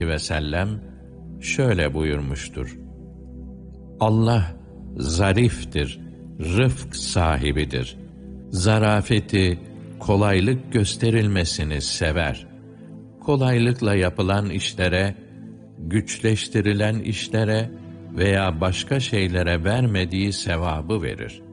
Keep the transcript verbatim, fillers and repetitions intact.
ve sellem şöyle buyurmuştur: Allah zariftir, rıfk sahibidir. Zarafeti, kolaylık gösterilmesini sever. Kolaylıkla yapılan işlere, güçleştirilen işlere veya başka şeylere vermediği sevabı verir.